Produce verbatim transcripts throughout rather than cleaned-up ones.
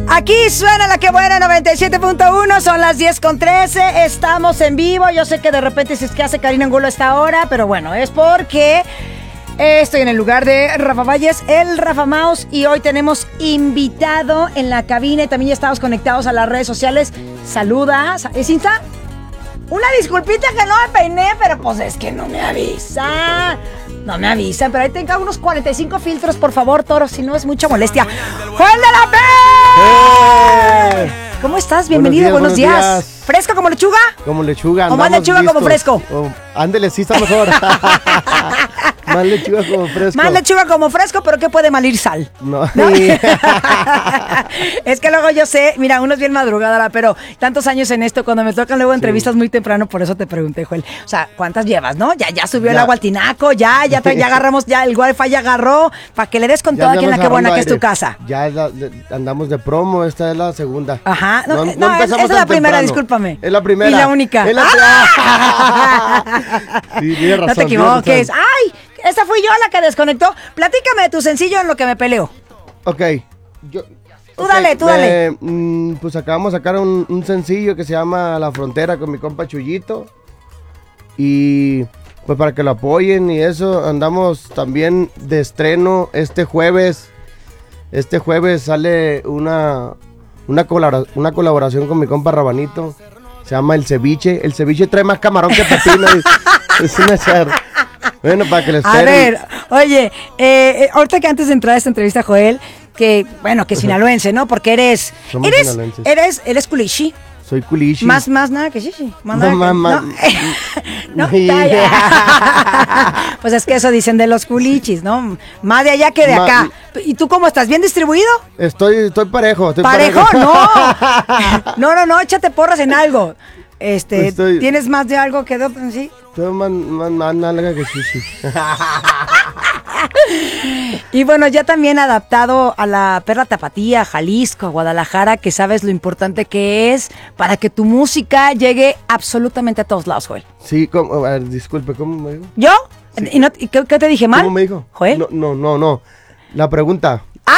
Aquí suena La Que Buena noventa y siete punto uno, son las diez con trece, estamos en vivo. Yo sé que de repente si es que hace Karina Angulo a esta hora, pero bueno, es porque estoy en el lugar de Rafa Valles, el Rafa Mouse, y hoy tenemos invitado en la cabina y también ya estamos conectados a las redes sociales. Saluda, ¿es Insta? Una disculpita que no me peiné, pero pues es que no me avisa. No me avisan, pero ahí tenga unos cuarenta y cinco filtros, por favor, Toro, si no es mucha molestia. ¡Joel de la P! ¡Eh! ¿Cómo estás? Bienvenido, buenos días. Buenos días. días. ¿Fresco como lechuga? Como lechuga. ¿O más lechuga listos. Como fresco? Oh, ándele, sí está mejor. Más lechuga como fresco. Más lechuga como fresco, pero ¿qué puede mal ir? Sal. No. ¿No? Es que luego yo sé, mira, uno es bien madrugadora, pero tantos años en esto, cuando me tocan luego entrevistas sí. muy temprano, por eso te pregunté, Joel. O sea, ¿cuántas llevas, no? Ya, ya subió ya. el agua al tinaco, ya, ya, ya agarramos, ya el wifi ya agarró, para que le des con todo aquí en La Que Buena, que es tu casa. Ya es la, andamos de promo, esta es la segunda. Ajá, no, no, no, no es, esa es la primera, temprano. Discúlpame. Es la primera. Y la única. Es la ¡Ah! Sí, tienes razón. No te equivoques. ¡Ay! Esa fui yo la que desconectó. Platícame de tu sencillo en lo que me peleo. Ok. Yo, tú okay, dale, tú me, dale. Mm, pues acabamos de sacar un, un sencillo que se llama La Frontera con mi compa Chuyito. Y pues para que lo apoyen y eso, andamos también de estreno este jueves. Este jueves sale una, una, colabora, una colaboración con mi compa Rabanito. Se llama El Ceviche. El ceviche trae más camarón que pepino. Es una charla. Bueno, para que les esperen. A ver, oye, eh, ahorita que antes de entrar a esta entrevista, Joel, que, bueno, que sinaloense, ¿no? Porque eres, Somos eres, eres, eres culichi. Soy culichi. Más, más nada que chichi. Más no, nada más, no, no, pues es que eso dicen de los culichis, ¿no? Más de allá que de acá. Ma, ¿y tú cómo estás? ¿Bien distribuido? Estoy, estoy parejo. Estoy ¿Parejo? parejo. No. No, no, no, échate porras en algo. Este, estoy, ¿tienes más de algo que de otro, sí? Estoy más, más, más nalga que chichi. Y bueno, ya también adaptado a la perra tapatía, Jalisco, a Guadalajara, que sabes lo importante que es para que tu música llegue absolutamente a todos lados, Joel. Sí, ¿cómo? A ver, disculpe, ¿cómo me dijo? ¿Yo? Sí. ¿Y no, y qué, qué te dije mal? ¿Cómo me dijo? ¿Joel? No, no, no, no. La pregunta. ¡Ah!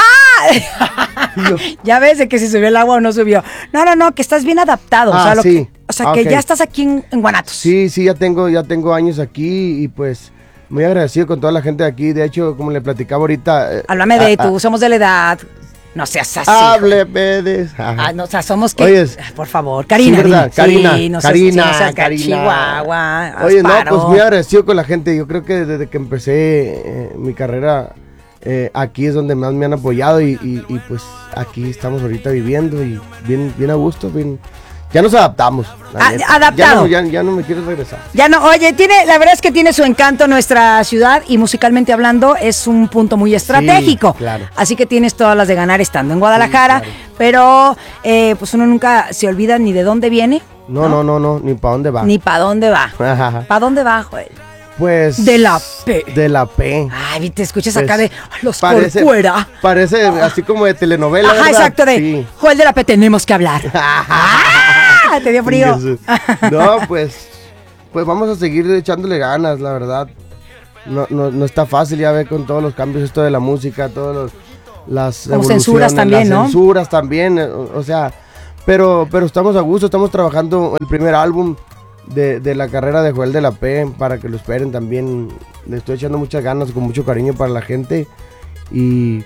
Ya ves de que si subió el agua o no subió. No, no, no, que estás bien adaptado. Ah, o sea, lo sí. que, o sea ah, que okay. ya estás aquí en, en Guanatos. Sí, sí, ya tengo, ya tengo años aquí y pues muy agradecido con toda la gente de aquí. De hecho, como le platicaba ahorita. Eh, Háblame de a, tú, a, somos de la edad. No seas así. Hábleme de. Ah, no, o sea, somos que. Oyes, por favor, Karina. Sí, ¿verdad? Dime. Karina, sí, no Karina, seas, sí, no seas Karina. Chihuahua. Oye, asparo. no, pues muy agradecido con la gente. Yo creo que desde que empecé eh, mi carrera eh, aquí es donde más me han apoyado y, y, y pues aquí estamos ahorita viviendo y bien, bien a gusto, bien. Ya nos adaptamos. A, adaptado. Ya no, ya, ya no me quieres regresar. Ya no, oye, tiene, la verdad es que tiene su encanto nuestra ciudad y musicalmente hablando es un punto muy estratégico. Sí, claro. Así que tienes todas las de ganar estando en Guadalajara, sí, claro. Pero eh, pues uno nunca se olvida ni de dónde viene. No, no, no, no, no ni para dónde va. Ni para dónde va. ¿Para dónde va, Joel? Pues. De la P. De la P. Ay, te escuchas pues, acá de los parece, Corcuera. Parece así como de telenovela. Ajá, ¿verdad? exacto, de sí. Joel de la P, tenemos que hablar. Ah, te dio frío. No, pues. Pues vamos a seguir echándole ganas, la verdad. No, no, no está fácil, ya ve con todos los cambios, esto de la música, todos los. Las como censuras también, las ¿no? Censuras también, o, o sea. Pero, pero estamos a gusto, estamos trabajando el primer álbum. De, de la carrera de Joel de la P, para que lo esperen también. Le estoy echando muchas ganas, con mucho cariño para la gente y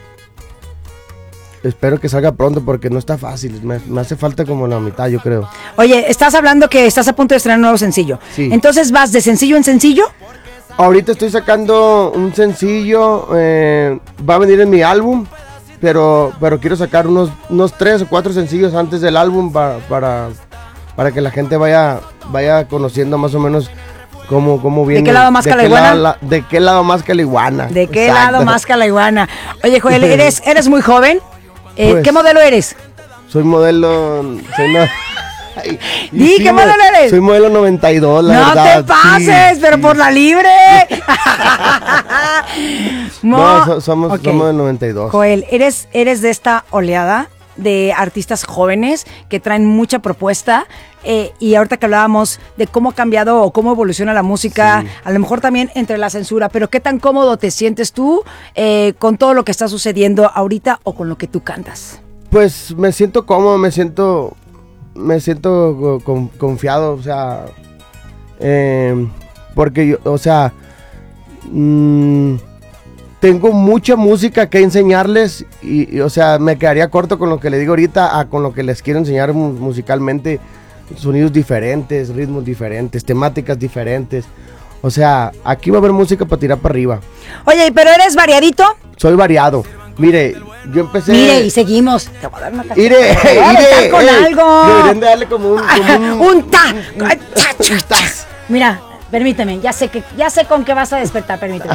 espero que salga pronto porque no está fácil, me, me hace falta como la mitad, yo creo. Oye, estás hablando que estás a punto de estrenar un nuevo sencillo. Sí. Entonces, ¿vas de sencillo en sencillo? Ahorita estoy sacando un sencillo, eh, va a venir en mi álbum, pero, pero quiero sacar unos, unos tres o cuatro sencillos antes del álbum para... para para que la gente vaya vaya conociendo más o menos cómo, cómo viene. ¿De qué lado más que la iguana? La, ¿De qué lado más que la iguana? ¿De qué Exacto. lado más que la iguana? Oye, Joel, ¿eres, eres muy joven? Eh, pues, ¿qué modelo eres? Soy modelo... Soy no, ay, Di, sí, ¿qué modelo eres? Soy modelo noventa y dos, la no verdad. No te pases, sí, pero sí. Por la libre. Mo, no, so, somos, okay. somos del noventa y dos. Joel, ¿eres, eres de esta oleada de artistas jóvenes que traen mucha propuesta eh, y ahorita que hablábamos de cómo ha cambiado o cómo evoluciona la música, sí. A lo mejor también entre la censura, pero qué tan cómodo te sientes tú eh, con todo lo que está sucediendo ahorita o con lo que tú cantas. Pues me siento cómodo, me siento, me siento con, confiado, o sea, eh, porque yo, o sea, mmm, tengo mucha música que enseñarles y, y, o sea, me quedaría corto con lo que le digo ahorita a con lo que les quiero enseñar mu- musicalmente, sonidos diferentes, ritmos diferentes, temáticas diferentes. O sea, aquí va a haber música para tirar para arriba. Oye, ¿pero eres variadito? Soy variado. Mire, yo empecé... Mire, y seguimos. Te voy a dar una cacheta. Mire, Te voy a aventar mire, con ey, algo. deberían de darle como un... Como un, un ta. un- un tas. Mira, permíteme, ya sé que ya sé con qué vas a despertar, permíteme.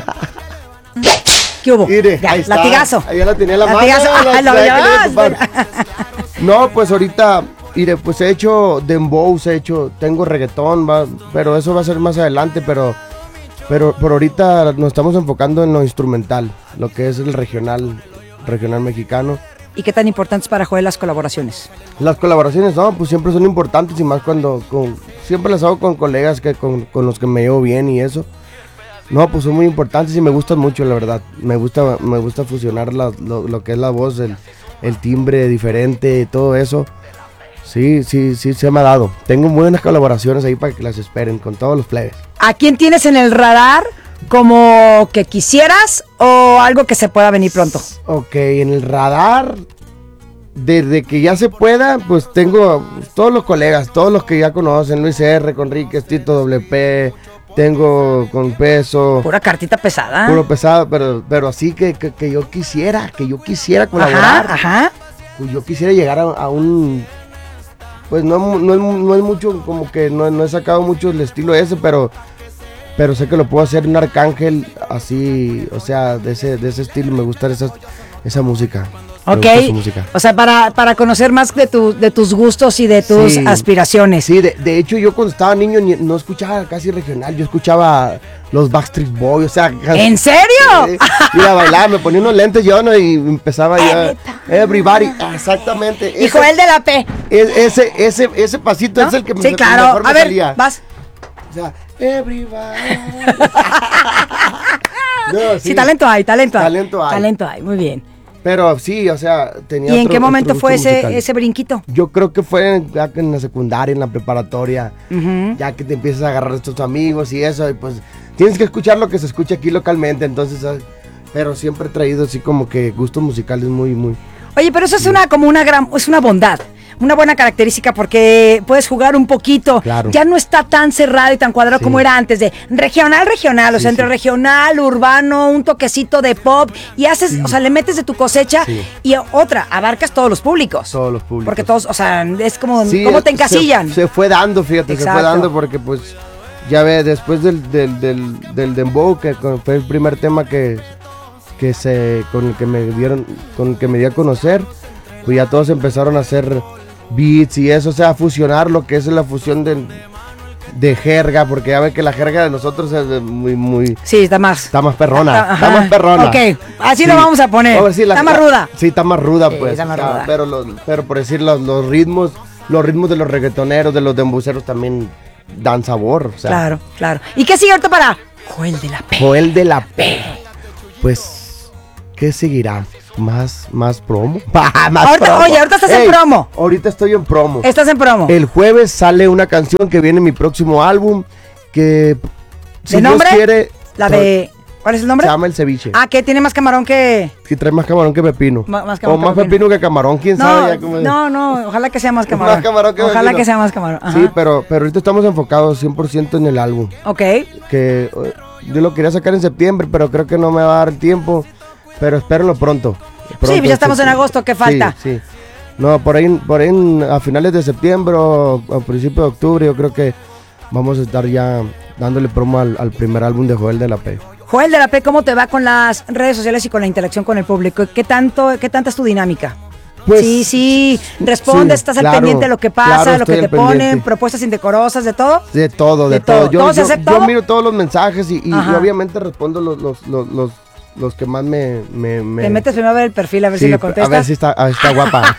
¿Qué hubo? Mire, ya, ahí está. latigazo. Ahí ya la tenía en la mano. Latigazo. la- Ah, lo la- que le iba a llevas. ocupar. No, pues ahorita, mire, pues he hecho dembow, he hecho, tengo reggaetón, va, pero eso va a ser más adelante, pero, pero por ahorita nos estamos enfocando en lo instrumental, lo que es el regional, regional mexicano. ¿Y qué tan importantes para Joel las colaboraciones? Las colaboraciones, no, pues siempre son importantes y más cuando, con, siempre las hago con colegas que con, con los que me llevo bien y eso. No, pues son muy importantes y me gustan mucho, la verdad. Me gusta, me gusta fusionar la- lo, lo que es la voz, el, el timbre diferente, todo eso. Sí, sí, sí, se me ha dado. Tengo buenas colaboraciones ahí para que las esperen con todos los plebes. ¿A quién tienes en el radar como que quisieras o algo que se pueda venir pronto? Ok, en el radar, desde que ya se pueda, pues tengo todos los colegas, todos los que ya conocen, Luis R, Conríquez, Tito W P, tengo con Peso, Pura cartita pesada. puro pesado, pero, pero así que, que, que yo quisiera, que yo quisiera Ajá, colaborar, ajá. pues yo quisiera llegar a, a un, pues no, no, es, no es mucho, como que no, no he sacado mucho el estilo ese, pero, pero sé que lo puedo hacer un Arcángel así, o sea, de ese, de ese estilo, me gusta esa, esa música. Me Ok, gusta su música. o sea, para, para conocer más de, tu, de tus gustos y de tus Sí. aspiraciones. Sí, de, de hecho yo cuando estaba niño ni- no escuchaba casi regional, yo escuchaba los Backstreet Boys, o sea... ¿En serio? Eh, iba a bailar, me ponía unos lentes yo, ¿no? Y empezaba Eh, ya... neta. Everybody, exactamente. Y Joel de la P. Ese, ese, ese, ese pasito ¿no? es el que me- Sí, claro. mejor me A ver, salía. vas. O sea, everybody... No, Sí, talento hay, talento hay. Talento hay. Talento hay, muy bien. Pero sí, o sea, tenía ¿Y en otro- qué momento otro fue gusto ese, musical. ese brinquito? Yo creo que fue en, ya que en la secundaria, en la preparatoria, Ujú. ya que te empiezas a agarrar a estos amigos y eso, y pues tienes que escuchar lo que se escucha aquí localmente, entonces, ah, pero siempre he traído así como que gustos musicales muy, muy... Oye, pero eso es una como una gran, es una bondad, una buena característica porque puedes jugar un poquito. Claro. Ya no está tan cerrado y tan cuadrado Sí. como era antes de regional, regional, o Sí, sea, entre sí. regional, urbano, un toquecito de pop y haces, o sea, le metes de tu cosecha Sí. y otra, abarcas todos los públicos. Todos los públicos. Porque todos, o sea, es como, Sí, ¿cómo te se- encasillan? Se, fue dando, fíjate, se Exacto. fue dando porque pues, ya ve, después del, del, del, del dembow, que con- fue el primer tema que, que se, con el que me dieron, con el que me di a conocer, pues ya todos empezaron a hacer beats y eso, o sea, a fusionar lo que es la fusión del, de jerga, porque ya ve que la jerga de nosotros es de muy, muy, Sí, está más. está más perrona, Ajá. está más perrona. Ok, así Sí. lo vamos a poner. Vamos a decir, la- está más la- ruda. Sí, está más ruda, Sí, pues. está más o sea, ruda. Pero, los- pero por decir, los, los ritmos, los ritmos de los reggaetoneros, de los dembuceros también dan sabor. O sea, Claro, claro. ¿Y qué sigue ahorita para Joel de la P? Joel de la P. Pues, ¿qué seguirá? Más, más promo. Más Ahorita- promo. oye, ahorita estás en Ey, promo. Ahorita estoy en promo. Estás en promo. El jueves sale una canción que viene en mi próximo álbum. Que, si ¿De Dios nombre? quiere, La de. ¿Cuál es el nombre? se llama El Ceviche. Ah, que tiene más camarón que. Que trae más camarón que pepino. Ma- más camarón o que más pepino. pepino que camarón, quién No, sabe ya cómo es. no, no, ojalá que sea más camarón. Más camarón que Ojalá pepino. que sea más camarón. Ajá. Sí, pero, pero ahorita estamos enfocados cien por ciento en el álbum. Ok. Que eh, yo lo quería sacar en septiembre, pero creo que no me va a dar el tiempo. Pero espérenlo pronto. Pronto, Sí, pues ya estamos sí, en agosto, ¿qué falta? Sí, sí. No, por ahí, por ahí en- a finales de septiembre o a principios de octubre, yo creo que vamos a estar ya dándole promo al, al primer álbum de Joel de la P. Joel de la P, ¿cómo te va con las redes sociales y con la interacción con el público? ¿Qué tanto, qué tanta es tu dinámica? Pues, sí, sí, respondes, sí, estás al claro, pendiente de lo que pasa, claro, lo que estoy te al ponen, pendiente. propuestas indecorosas, de todo. De todo, de, De todo. todo. Yo, ¿Todo se yo- acepta? yo miro todos los mensajes y, y- y Ajá. obviamente respondo los, los, los, los, los que más me... me, me- Te metes primero a ver el perfil, a ver Sí, si lo a contestas. ver si está, ah, está guapa.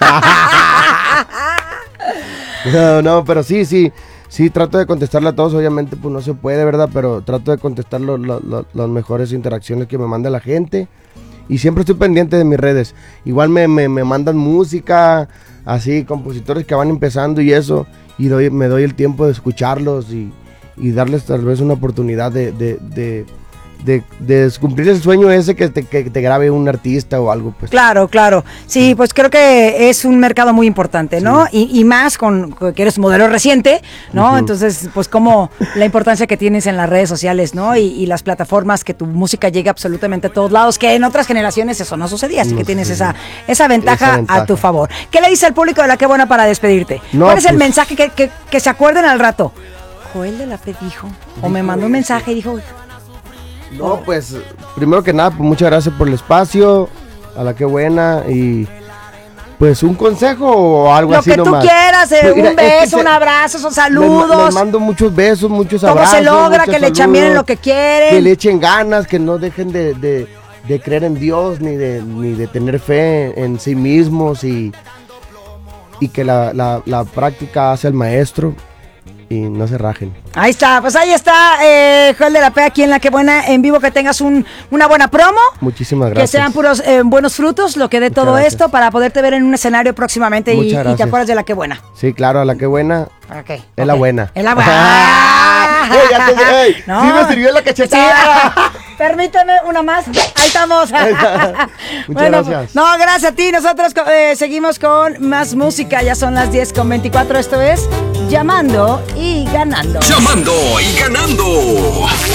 No, no, pero sí, sí. Sí, trato de contestarle a todos. Obviamente, pues no se puede, ¿verdad? Pero trato de contestar lo- lo- lo- las mejores interacciones que me manda la gente. y siempre estoy pendiente de mis redes. Igual me, me, me mandan música, así, compositores que van empezando y eso, y doy, me doy el tiempo de escucharlos y, y darles tal vez una oportunidad de... de, de De, de cumplir el sueño ese que te, que te grabe un artista o algo, pues. Claro, claro. Sí, pues creo que es un mercado muy importante, ¿no? Sí. Y, y más con que eres modelo reciente, ¿no? Uh-huh. Entonces, pues como la importancia que tienes en las redes sociales, ¿no? Y, y las plataformas, que tu música llegue absolutamente a todos lados, que en otras generaciones eso no sucedía, así no que tienes esa, esa, ventaja esa ventaja a tu favor. ¿Qué le dice al público de La Qué Buena para despedirte? No, ¿Cuál es pues, el mensaje que, que, que se acuerden al rato? Joel de la P dijo, o me mandó un mensaje y dijo... No, pues, primero que nada, pues muchas gracias por el espacio, a La Qué Buena, y pues un consejo o algo Lo así que nomás. tú quieras, eh, Pues, mira, un beso, es que se, un abrazo, son saludos. Les, les mando muchos besos, muchos ¿Cómo abrazos. se logra que le echen bien en lo que quieren? Que le echen ganas, que no dejen de, de, de creer en Dios, ni de, ni de tener fe en sí mismos, y, y que la, la, la práctica hace al maestro. Y no se rajen. Ahí está, pues ahí está eh, Joel de la P aquí en La Qué Buena en vivo, que tengas un, una buena promo. Muchísimas gracias. Que sean puros eh, buenos frutos lo que dé todo gracias. Esto para poderte ver en un escenario próximamente y, y te acuerdas de La Qué Buena. Sí, claro, La Qué Buena. Okay, es okay. la buena. Es la buena. ¡Ey, ya te, ey, no. Sí me sirvió la cachetada! Sí. Permíteme una más. Ahí estamos. Ahí está. Muchas bueno, gracias. No, gracias a ti. Nosotros eh, seguimos con más música. Ya son las diez con veinticuatro. Esto es Llamando y Ganando. Llamando y Ganando.